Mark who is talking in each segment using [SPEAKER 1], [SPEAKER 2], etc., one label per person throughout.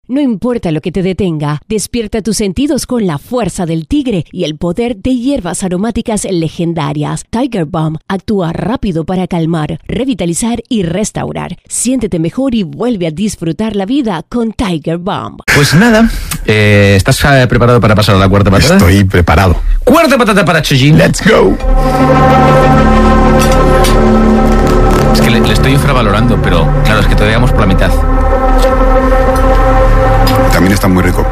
[SPEAKER 1] No importa lo que te detenga, despierta tus sentidos con la fuerza del tigre y el poder de hierbas aromáticas legendarias. Tiger Balm actúa rápido para calmar, revitalizar y restaurar. Siéntete mejor y vuelve a disfrutar la vida con Tiger Balm.
[SPEAKER 2] Pues nada, ¿estás preparado para pasar a la cuarta patata?
[SPEAKER 3] Estoy preparado.
[SPEAKER 2] Cuarta patata para Chojin.
[SPEAKER 3] Let's go.
[SPEAKER 2] Es que le estoy infravalorando, pero claro, es que todavía vamos por la mitad.
[SPEAKER 3] También está muy rico.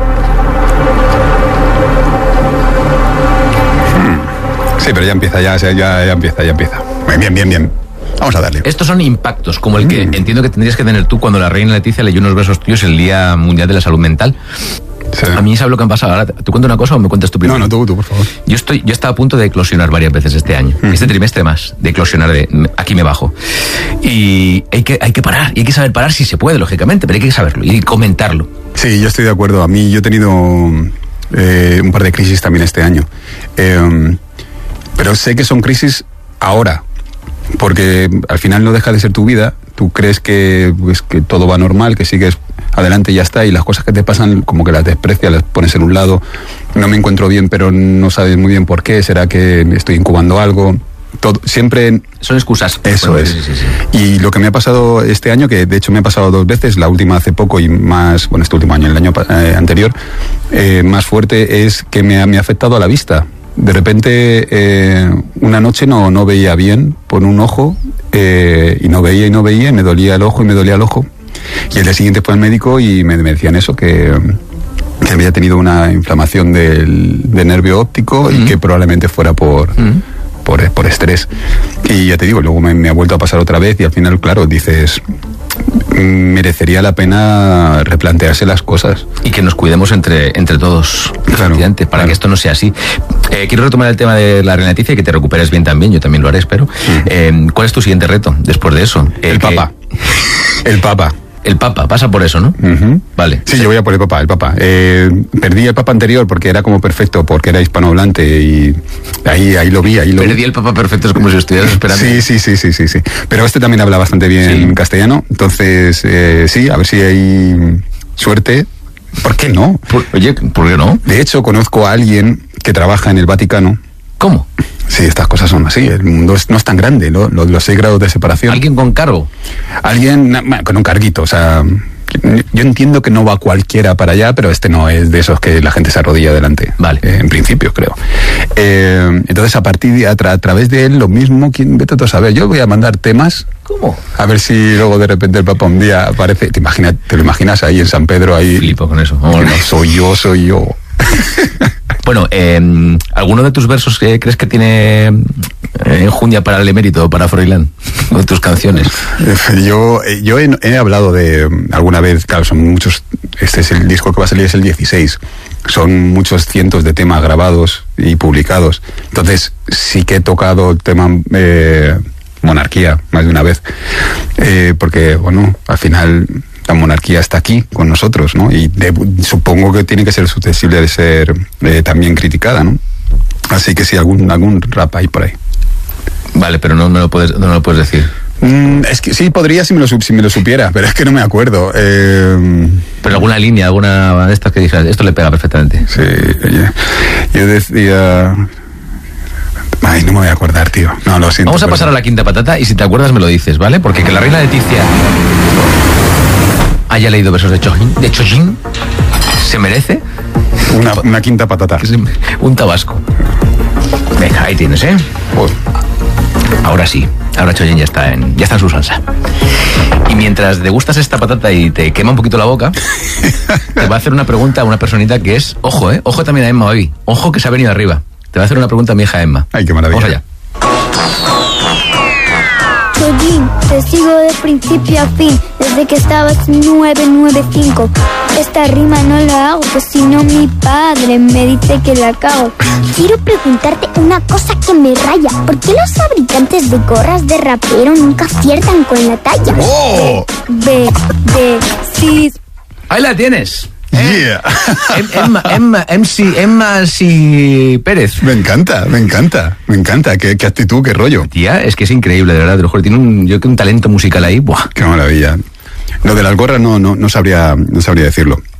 [SPEAKER 3] Sí, pero ya empieza, ya empieza. Bien. Vamos a darle.
[SPEAKER 2] Estos son impactos, como el que entiendo que tendrías que tener tú cuando la reina Leticia leyó unos versos tuyos el Día Mundial de la Salud Mental. Sí. A mí sabes lo que han pasado. Ahora, ¿te cuento una cosa o me cuentas tú primero?
[SPEAKER 3] No, tú, por favor.
[SPEAKER 2] Yo estaba a punto de eclosionar varias veces este año. Este trimestre más, de eclosionar, aquí me bajo. Y hay que parar, y hay que saber parar si se puede, lógicamente, pero hay que saberlo y comentarlo.
[SPEAKER 3] Sí, yo estoy de acuerdo. A mí, yo he tenido un par de crisis también este año. Pero sé que son crisis ahora, porque al final no deja de ser tu vida. Tú crees que todo va normal, que sigues adelante y ya está, y las cosas que te pasan como que las desprecias, las pones en un lado. No me encuentro bien, pero no sabes muy bien por qué. ¿Será que estoy incubando algo? Todo, siempre
[SPEAKER 2] son excusas.
[SPEAKER 3] Eso
[SPEAKER 2] bueno,
[SPEAKER 3] es.
[SPEAKER 2] Sí.
[SPEAKER 3] Y lo que me ha pasado este año, que de hecho me ha pasado 2 veces, la última hace poco y más, este último año, el año anterior, más fuerte, es que me ha afectado a la vista. De repente, una noche no veía bien por un ojo, y no veía, y me dolía el ojo. Y el día siguiente fue al médico y me decían eso, que había tenido una inflamación del nervio óptico y que probablemente fuera por estrés. Y ya te digo, luego me ha vuelto a pasar otra vez y al final, claro, dices, merecería la pena replantearse las cosas.
[SPEAKER 2] Y que nos cuidemos entre todos,
[SPEAKER 3] claro,
[SPEAKER 2] para que esto no sea así. Quiero retomar el tema de la reina Leticia y que te recuperes bien también, yo también lo haré, espero. ¿Cuál es tu siguiente reto después de eso?
[SPEAKER 3] El Papa.
[SPEAKER 2] El Papa, pasa por eso, ¿no? Vale.
[SPEAKER 3] Sí, yo voy a por el Papa. Perdí el Papa anterior porque era como perfecto, porque era hispanohablante y ahí lo vi.
[SPEAKER 2] Perdí el Papa perfecto, es como si estuvieras esperando.
[SPEAKER 3] Sí. Pero este también habla bastante bien castellano, entonces sí, a ver si hay suerte. ¿Por qué no?
[SPEAKER 2] ¿Por qué no?
[SPEAKER 3] De hecho, conozco a alguien que trabaja en el Vaticano.
[SPEAKER 2] ¿Cómo?
[SPEAKER 3] Sí, estas cosas son así. El mundo no es tan grande, ¿no? Los 6 grados de separación.
[SPEAKER 2] ¿Alguien con cargo?
[SPEAKER 3] Alguien con un carguito, o sea, yo entiendo que no va cualquiera para allá, pero este no es de esos que la gente se arrodilla delante.
[SPEAKER 2] Vale.
[SPEAKER 3] En principio, creo. Entonces, a partir de a través de él, lo mismo, vete tú a saber. Yo voy a mandar temas.
[SPEAKER 2] ¿Cómo?
[SPEAKER 3] A ver si luego de repente el Papa un día aparece. ¿Te lo imaginas ahí en San Pedro? Ahí.
[SPEAKER 2] Flipo con eso.
[SPEAKER 3] No, soy yo.
[SPEAKER 2] Bueno, ¿alguno de tus versos crees que tiene enjundia para el emérito o para Froilán? ¿O tus canciones?
[SPEAKER 3] Yo he hablado de alguna vez, claro, son muchos. Este es el disco que va a salir, es el 16. Son muchos cientos de temas grabados y publicados. Entonces, sí que he tocado el tema monarquía más de una vez. Porque, bueno, al final la monarquía está aquí con nosotros, ¿no? Y supongo que tiene que ser susceptible de ser también criticada, ¿no? Así que sí, algún rap hay por ahí.
[SPEAKER 2] Vale, pero no me lo puedes decir.
[SPEAKER 3] Es que sí, podría si me lo supiera, pero es que no me acuerdo.
[SPEAKER 2] Pero alguna línea, alguna de estas que dijeras, esto le pega perfectamente.
[SPEAKER 3] Sí, oye, yo decía... Ay, no me voy a acordar, tío. No, lo siento.
[SPEAKER 2] Vamos a pasar a la quinta patata y si te acuerdas me lo dices, ¿vale? Porque que la reina Leticia haya leído versos de Chojin se merece
[SPEAKER 3] una quinta patata.
[SPEAKER 2] Un tabasco. Venga, ahí tienes, ¿eh?
[SPEAKER 3] Pues.
[SPEAKER 2] Ahora sí, ahora Chojin ya está en su salsa. Y mientras degustas esta patata y te quema un poquito la boca, te va a hacer una pregunta a una personita que es, ojo, ojo también a Emma hoy, ojo que se ha venido arriba. Te va a hacer una pregunta a mi hija Emma.
[SPEAKER 3] Ay, qué maravilla.
[SPEAKER 2] Vamos allá.
[SPEAKER 4] Chojin, te sigo de principio a fin, desde que estabas 995. Esta rima no la hago, pues si no mi padre me dice que la cago.
[SPEAKER 5] Quiero preguntarte una cosa que me raya. ¿Por qué los fabricantes de gorras de rapero nunca aciertan con la talla?
[SPEAKER 3] ¡Oh!
[SPEAKER 4] Sí.
[SPEAKER 2] Ahí la tienes.
[SPEAKER 3] Yeah.
[SPEAKER 2] Emma Pérez.
[SPEAKER 3] Me encanta. Qué actitud, qué rollo.
[SPEAKER 2] Tía, es que es increíble, de verdad, te lo juro. Tiene un talento musical ahí. ¡Buah!
[SPEAKER 3] Qué maravilla. Lo de las gorras no sabría decirlo.